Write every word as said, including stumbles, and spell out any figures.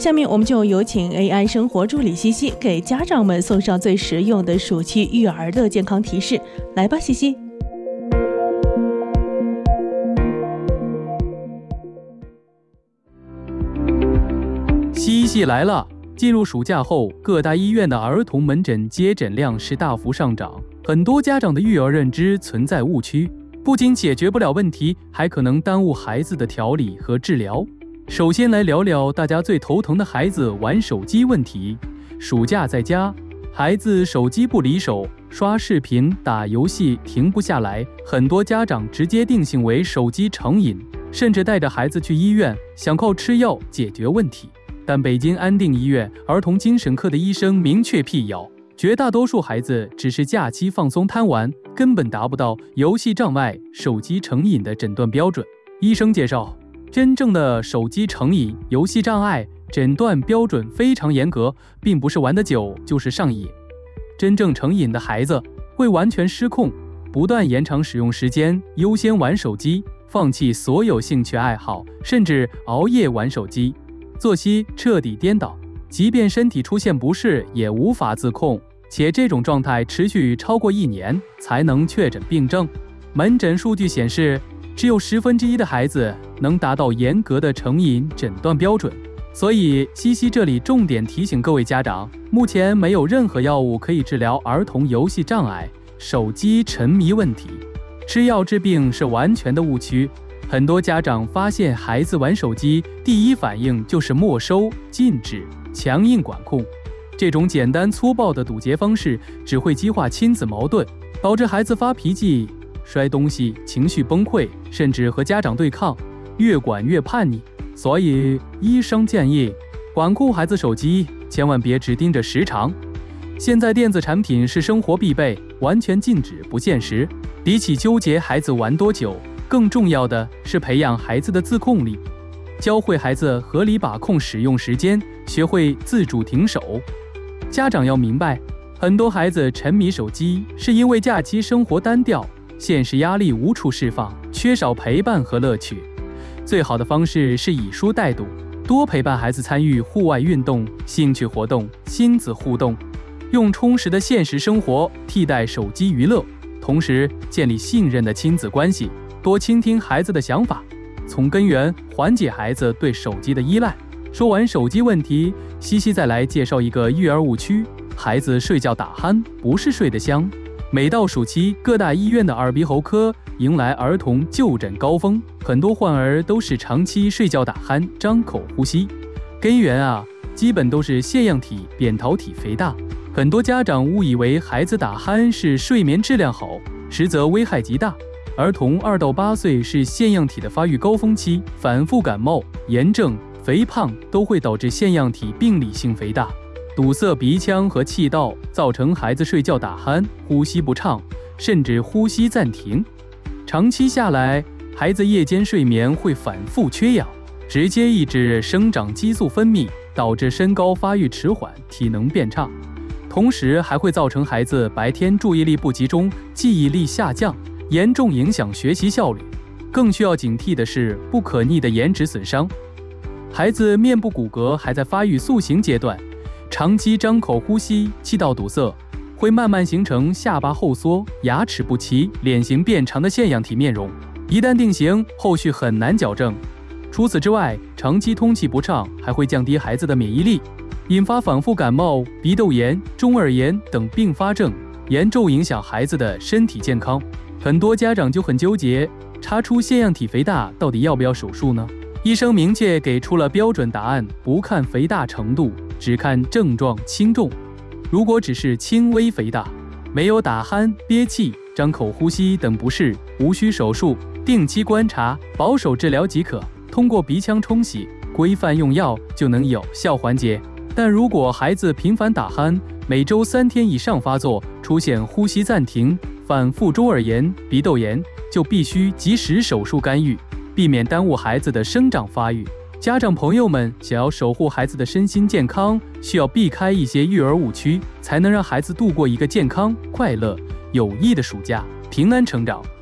下面我们就有请 A I 生活助理西西给家长们送上最实用的暑期育儿的健康提示。来吧，西西。 西西来了！进入暑假后，各大医院的儿童门诊接诊量是大幅上涨，很多家长的育儿认知存在误区，不仅解决不了问题，还可能耽误孩子的调理和治疗。首先来聊聊大家最头疼的孩子玩手机问题。暑假在家，孩子手机不离手，刷视频、打游戏停不下来，很多家长直接定性为手机成瘾，甚至带着孩子去医院，想靠吃药解决问题。但北京安定医院儿童精神科的医生明确辟谣，绝大多数孩子只是假期放松贪玩，根本达不到游戏障碍、手机成瘾的诊断标准。医生介绍，真正的手机成瘾、游戏障碍诊断标准非常严格，并不是玩得久就是上瘾。真正成瘾的孩子会完全失控，不断延长使用时间，优先玩手机，放弃所有兴趣爱好，甚至熬夜玩手机，作息彻底颠倒，即便身体出现不适也无法自控，且这种状态持续超过一年才能确诊病症。门诊数据显示，只有十分之一的孩子能达到严格的成瘾诊断标准。所以西西这里重点提醒各位家长，目前没有任何药物可以治疗儿童游戏障碍、手机沉迷问题，吃药治病是完全的误区。很多家长发现孩子玩手机，第一反应就是没收、禁止、强硬管控。这种简单粗暴的堵截方式只会激化亲子矛盾，导致孩子发脾气、摔东西、情绪崩溃，甚至和家长对抗，越管越叛逆。所以医生建议，管控孩子手机千万别只盯着时长。现在电子产品是生活必备，完全禁止不现实。比起纠结孩子玩多久，更重要的是培养孩子的自控力，教会孩子合理把控使用时间，学会自主停手。家长要明白，很多孩子沉迷手机是因为假期生活单调，现实压力无处释放，缺少陪伴和乐趣。最好的方式是以书带读，多陪伴孩子参与户外运动、兴趣活动、亲子互动，用充实的现实生活替代手机娱乐，同时建立信任的亲子关系，多倾听孩子的想法，从根源缓解孩子对手机的依赖。说完手机问题，西西再来介绍一个育儿误区：孩子睡觉打鼾不是睡得香。每到暑期，各大医院的耳鼻喉科迎来儿童就诊高峰，很多患儿都是长期睡觉打鼾、张口呼吸，根源啊，基本都是腺样体扁桃体肥大。很多家长误以为孩子打鼾是睡眠质量好，实则危害极大。儿童二到八岁是腺样体的发育高峰期，反复感冒、炎症、肥胖都会导致腺样体病理性肥大，堵塞鼻腔和气道，造成孩子睡觉打鼾、呼吸不畅，甚至呼吸暂停。长期下来，孩子夜间睡眠会反复缺氧，直接抑制生长激素分泌，导致身高发育迟缓、体能变差。同时还会造成孩子白天注意力不集中、记忆力下降，严重影响学习效率。更需要警惕的是不可逆的颜值损伤。孩子面部骨骼还在发育塑形阶段，长期张口呼吸、气道堵塞，会慢慢形成下巴后缩、牙齿不齐、脸型变长的腺样体面容。一旦定型，后续很难矫正。除此之外，长期通气不畅还会降低孩子的免疫力，引发反复感冒、鼻窦炎、中耳炎等并发症，严重影响孩子的身体健康。很多家长就很纠结，查出腺样体肥大到底要不要手术呢？医生明确给出了标准答案，不看肥大程度，只看症状轻重。如果只是轻微肥大，没有打鼾、憋气、张口呼吸等不适，无需手术，定期观察，保守治疗即可。通过鼻腔冲洗、规范用药就能有效缓解。但如果孩子频繁打鼾，每周三天以上发作，出现呼吸暂停、反复中耳炎、鼻窦炎，就必须及时手术干预，避免耽误孩子的生长发育。家长朋友们想要守护孩子的身心健康，需要避开一些育儿误区，才能让孩子度过一个健康、快乐、有益的暑假，平安成长。